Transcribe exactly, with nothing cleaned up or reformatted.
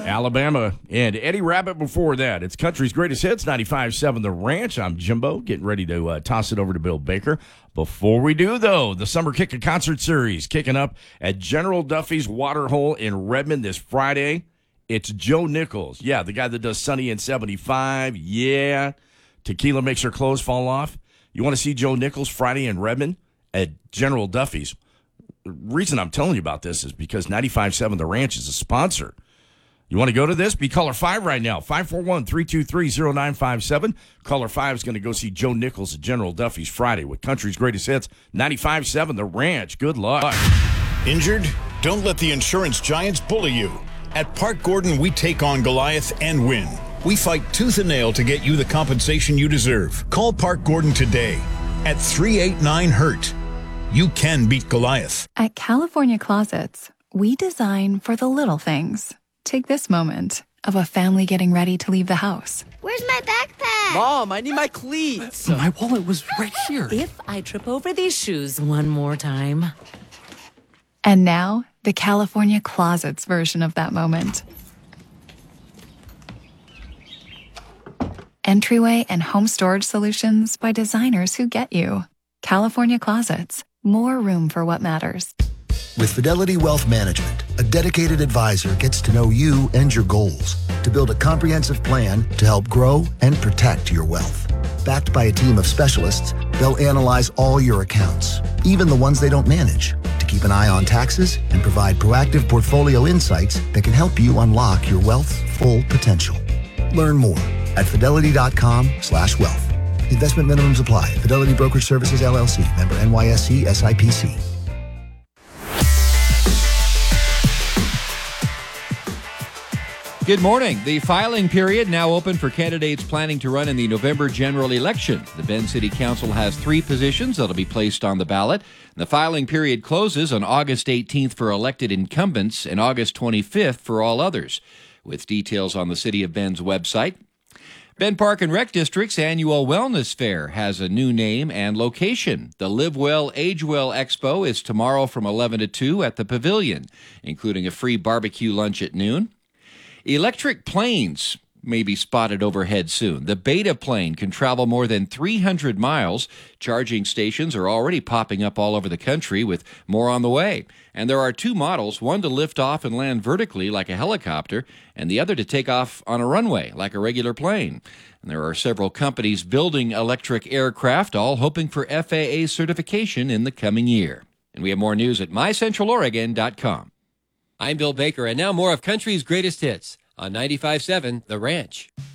Alabama and Eddie Rabbitt before that. It's Country's Greatest Hits, ninety-five point seven The Ranch. I'm Jimbo, getting ready to uh, toss it over to Bill Baker. Before we do, though, the Summer Kick a Concert Series kicking up at General Duffy's Waterhole in Redmond this Friday. It's Joe Nichols. Yeah, the guy that does Sunny in seventy-five. Yeah. Tequila makes her clothes fall off. You want to see Joe Nichols Friday in Redmond at General Duffy's? The reason I'm telling you about this is because ninety-five point seven The Ranch is a sponsor. You want to go to this? Be caller five right now, five four one, three two three, zero nine five seven. Caller five is going to go see Joe Nichols at General Duffy's Friday with Country's Greatest Hits, ninety-five point seven The Ranch. Good luck. Injured? Don't let the insurance giants bully you. At Park Gordon, we take on Goliath and win. We fight tooth and nail to get you the compensation you deserve. Call Park Gordon today at three eight nine hurt. You can beat Goliath. At California Closets, we design for the little things. Take this moment of a family getting ready to leave the house. Where's my backpack? Mom, I need my cleats. My wallet was right here. If I trip over these shoes one more time. And now, the California Closets version of that moment. Entryway and home storage solutions by designers who get you. California Closets. More room for what matters. With Fidelity Wealth Management, a dedicated advisor gets to know you and your goals to build a comprehensive plan to help grow and protect your wealth. Backed by a team of specialists, they'll analyze all your accounts, even the ones they don't manage, to keep an eye on taxes and provide proactive portfolio insights that can help you unlock your wealth's full potential. Learn more at fidelity.com slash wealth. Investment minimums apply. Fidelity Brokerage Services, L L C. Member N Y S E, S I P C. Good morning. The filing period now open for candidates planning to run in the November general election. The Bend City Council has three positions that'll be placed on the ballot. The filing period closes on August eighteenth for elected incumbents and August twenty-fifth for all others. With details on the City of Bend's website. Bend Park and Rec District's annual wellness fair has a new name and location. The Live Well, Age Well Expo is tomorrow from eleven to two at the Pavilion, including a free barbecue lunch at noon. Electric planes may be spotted overhead soon. The Beta plane can travel more than three hundred miles. Charging stations are already popping up all over the country with more on the way. And there are two models, one to lift off and land vertically like a helicopter, and the other to take off on a runway like a regular plane. And there are several companies building electric aircraft, all hoping for F A A certification in the coming year. And we have more news at my central oregon dot com. I'm Bill Baker, and now more of Country's Greatest Hits on ninety-five point seven The Ranch.